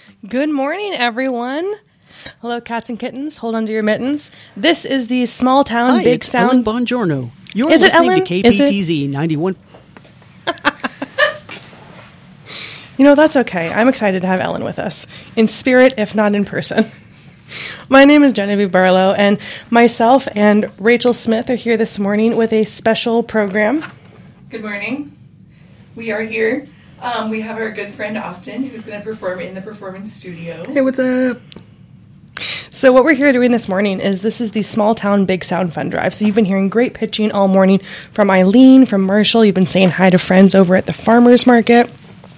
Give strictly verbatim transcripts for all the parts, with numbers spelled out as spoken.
Good morning, everyone. Hello, cats and kittens. Hold on to your mittens. This is the Small Town Hi, Big it's Sound. Ellen Bongiorno. You're Is it listening Ellen? to K P T Z ninety-one. You know, that's okay. I'm excited to have Ellen with us, in spirit, if not in person. My name is Genevieve Barlow, and myself and Rachel Smith are here this morning with a special program. Good morning. We are here. Um, we have our good friend Austin, who's going to perform in the performance studio. Hey, what's up? So what we're here doing this morning is this is the Small Town Big Sound Fund Drive. So you've been hearing great pitching all morning from Eileen, from Marshall. You've been saying hi to friends over at the farmers market.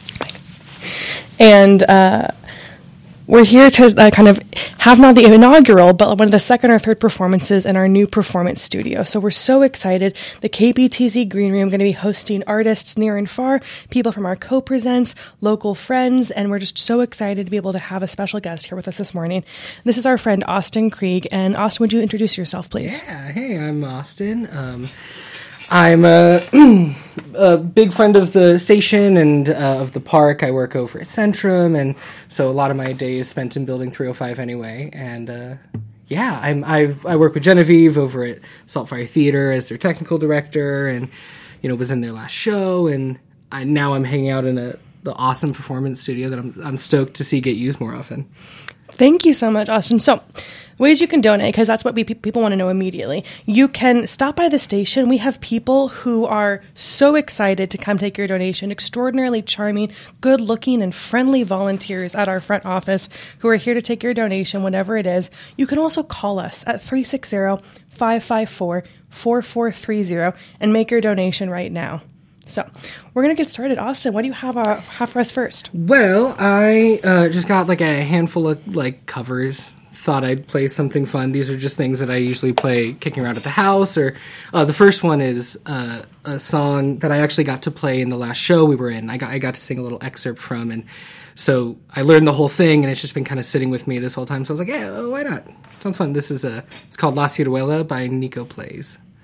And uh, we're here to uh, kind of have not the inaugural, but one of the second or third performances in our new performance studio. So we're so excited. The K P T Z Green Room going to be hosting artists near and far, people from our co-presents, local friends, and we're just so excited to be able to have a special guest here with us this morning. This is our friend Austin Krieg. And Austin, would you introduce yourself, please? Yeah, hey, I'm Austin. Um, I'm a, a big friend of the station and uh, of the park. I work over at Centrum, and so a lot of my day is spent in Building three oh five anyway. And uh, yeah, I'm I've, I work with Genevieve over at Saltfire Theater as their technical director, and you know was in their last show, and I, now I'm hanging out in a the awesome performance studio that I'm I'm stoked to see get used more often. Thank you so much, Austin. So, ways you can donate, because that's what we, people want to know immediately. You can stop by the station. We have people who are so excited to come take your donation, extraordinarily charming, good-looking, and friendly volunteers at our front office who are here to take your donation, whatever it is. You can also call us at three six zero, five five four, four four three zero and make your donation right now. So, we're going to get started. Austin, what do you have, uh, have for us first? Well, I uh, just got like a handful of like covers. Thought I'd play something fun. These are just things that I usually play kicking around at the house. Or uh, the first one is uh, a song that I actually got to play in the last show we were in. I got I got to sing a little excerpt from, and so I learned the whole thing, and it's just been kind of sitting with me this whole time. So I was like, yeah, oh, why not? Sounds fun. This is a it's called La Ciruela by Nico Plays.